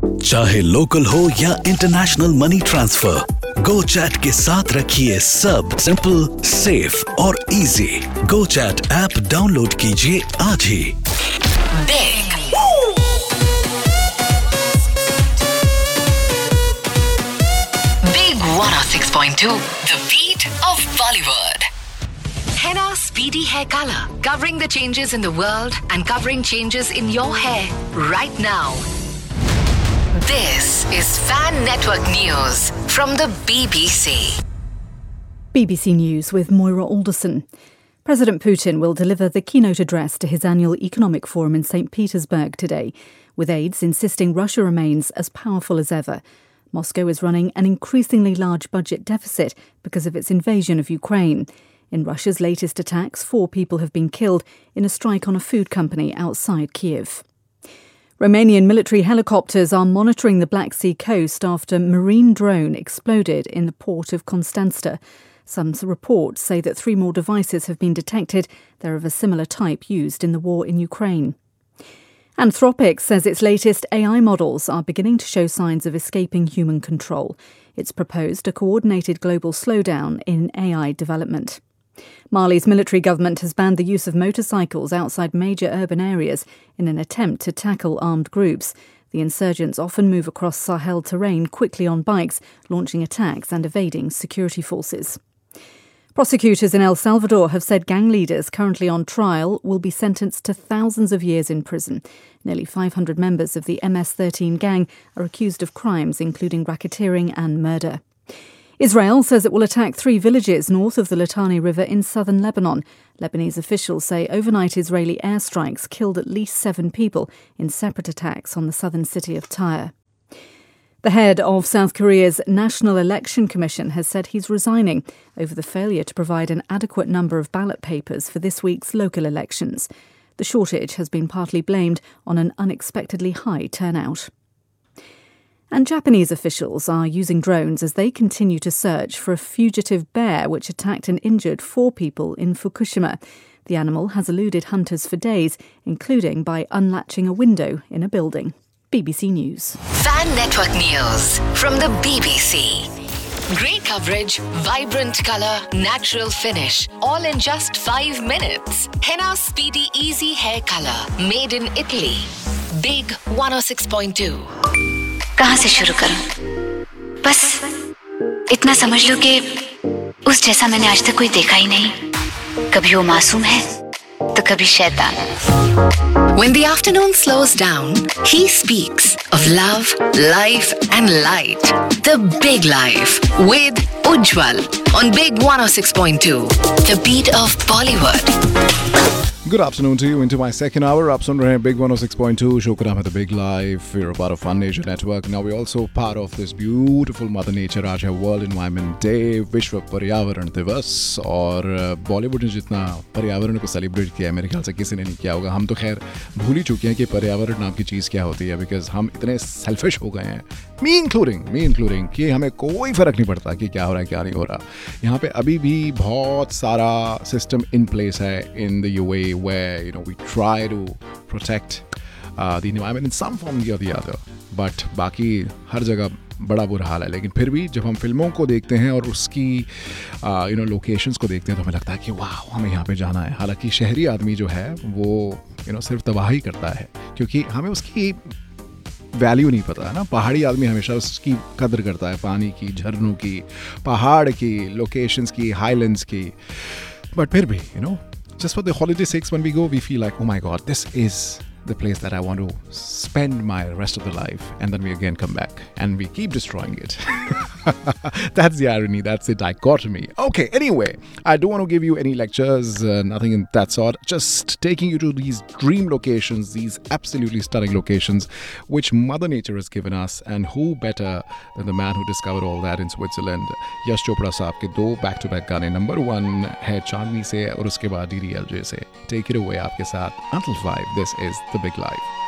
चाहे लोकल हो या इंटरनेशनल मनी ट्रांसफर, GoChat के साथ रखिए सब सिंपल, सेफ और इजी। GoChat ऐप डाउनलोड कीजिए आज ही। Big 106.2, the beat of Bollywood. Henna Speedy Hair Color, covering the changes in the world and covering changes in your hair right now. This is Fan Network News from the BBC. BBC News with Moira Alderson. President Putin will deliver the keynote address to his annual economic forum in St. Petersburg today, with aides insisting Russia remains as powerful as ever. Moscow is running an increasingly large budget deficit because of its invasion of Ukraine. In Russia's latest attacks, 4 people have been killed in a strike on a food company outside Kyiv. Romanian military helicopters are monitoring the Black Sea coast after a marine drone exploded in the port of Constanța. Some reports say that 3 more devices have been detected. They're of a similar type used in the war in Ukraine. Anthropic says its latest AI models are beginning to show signs of escaping human control. It's proposed a coordinated global slowdown in AI development. Mali's military government has banned the use of motorcycles outside major urban areas in an attempt to tackle armed groups. The insurgents often move across Sahel terrain quickly on bikes, launching attacks and evading security forces. Prosecutors in El Salvador have said gang leaders currently on trial will be sentenced to thousands of years in prison. Nearly 500 members of the MS-13 gang are accused of crimes including racketeering and murder. Israel says it will attack 3 villages north of the Litani River in southern Lebanon. Lebanese officials say overnight Israeli airstrikes killed at least 7 people in separate attacks on the southern city of Tyre. The head of South Korea's National Election Commission has said he's resigning over the failure to provide an adequate number of ballot papers for this week's local elections. The shortage has been partly blamed on an unexpectedly high turnout. And Japanese officials are using drones as they continue to search for a fugitive bear which attacked and injured 4 people in Fukushima. The animal has eluded hunters for days, including by unlatching a window in a building. BBC News. Fan Network News from the BBC. Great coverage, vibrant colour, natural finish, all in just 5 minutes. Henna Speedy Easy Hair Color, made in Italy. Big 106.2. कहाँ से शुरू करूं? बस इतना समझ लो कि उस जैसा मैंने आज तक कोई देखा ही नहीं। कभी वो मासूम है तो कभी शैतान। When the afternoon slows down, he speaks of love, life and light. The Big Life with Ujjwal on Big 106.2, the beat of Bollywood. Good afternoon to you into my second hour. आप सुन रहे हैं Big 106.2 show का नाम है The Big Life. We're a part of Fun Nature Network. Now we're also part of this beautiful Mother Nature. आज है World Environment Day, विश्व पर्यावरण दिवस. और बॉलीवुड ने जितना पर्यावरण को सेलिब्रेट किया है मेरे ख्याल से किसी ने नहीं किया होगा. हम तो खैर भूल ही चुके हैं कि पर्यावरण नाम की चीज़ क्या होती है, बिकॉज हम इतने सेल्फिश हो गए हैं, मी इंक्लूडिंग कि हमें कोई फ़र्क नहीं पड़ता कि क्या हो रहा है क्या नहीं हो रहा. यहाँ पे अभी भी बहुत सारा सिस्टम इन प्लेस है in the UAE where we try to protect the environment in some form or the other, but बाकी हर जगह बड़ा बुरा हाल है. लेकिन फिर भी जब हम फिल्मों को देखते हैं और उसकी लोकेशंस को देखते हैं तो हमें लगता है कि वाह हमें यहाँ पे जाना है. हालांकि शहरी आदमी जो है वो सिर्फ तबाही करता है क्योंकि हमें उसकी वैल्यू नहीं पता है ना. पहाड़ी आदमी हमेशा उसकी कदर करता है, पानी की, झरनों की, पहाड़ की, लोकेशंस की, हाईलैंड्स की. बट फिर भी just for the holiday sakes, when we go, we feel like, oh my God, this is the place that I want to spend my rest of the life. And then we again come back and we keep destroying it. That's the irony. That's the dichotomy. Okay, anyway, I don't want to give you any lectures, nothing in that sort. Just taking you to these dream locations, these absolutely stunning locations, which Mother Nature has given us. And who better than the man who discovered all that in Switzerland? Yash Chopra साहब के 2 back-to-back गाने. Number 1 है चांदनी से और उसके बाद DDLJ से. Take it away आपके साथ. Until 5, this is The Big Life.